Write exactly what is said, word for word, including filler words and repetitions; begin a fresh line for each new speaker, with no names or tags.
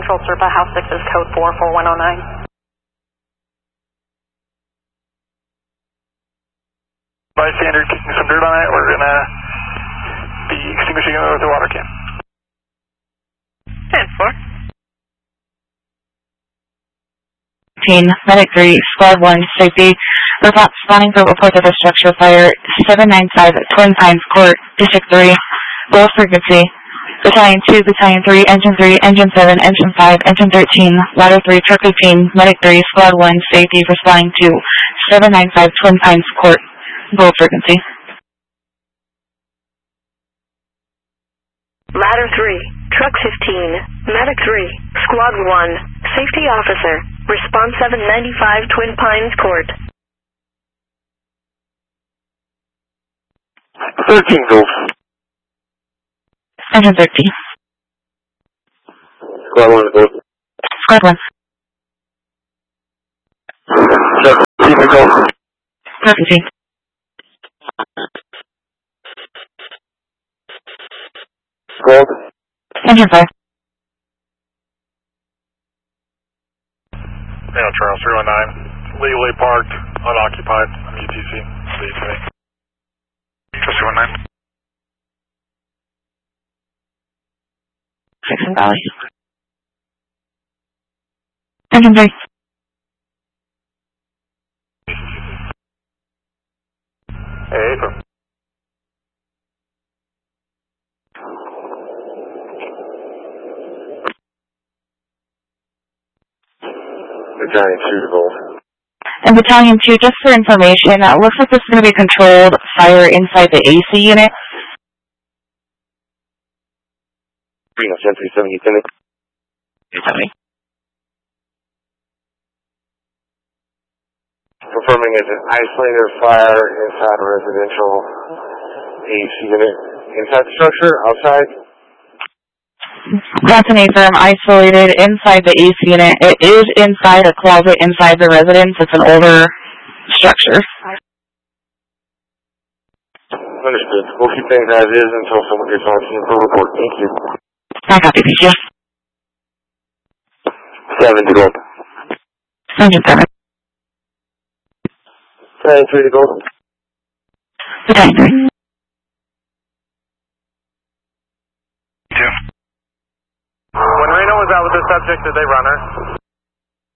Central Serpa, House six is code four four one oh nine.
Bystander kicking some dirt on it. We're going to be extinguishing it with a water can.
ten four.
Medic three, Squad one, safety. Report spawning for report of a structure fire, seven nine five, Twin Pines Court, District three, low frequency. Battalion two, Battalion three, Engine three, Engine seven, Engine five, Engine thirteen, Ladder three, Truck fifteen, Medic three, Squad one, safety, responding to seven nine five, Twin Pines Court, low frequency.
Ladder three, Truck fifteen, Medic three, Squad one, Safety Officer, Response seven ninety-five, Twin Pines Court.
thirteen Gulf.
Engine thirteen.
Squad one Gulf.
Squad one.
seventeen Gulf.
Frequency.
Gold.
Engine five.
Yeah, Charles three one nine. Legally parked, unoccupied, on U T C. Lead to me. Charles three one nine.
Jackson Valley. Engine three.
Hey, April. Battalion two to Gold.
And Battalion two, just for information, it looks like this is going to be controlled fire inside the A C unit.
Reno Century seventy, Timmy.
Sorry.
Confirming it's an isolated fire inside a residential A C unit. Inside the structure, outside?
That's an A-firm, isolated inside the A C unit. It is inside a closet inside the residence. It's an older structure.
Understood. We'll keep things as is until someone gets on scene for report. Thank you.
I copy, thank you.
Seven to go.
Engine seven.
Battalion three to go.
Battalion three.
Two. When Reno was out with the subject, did they run her?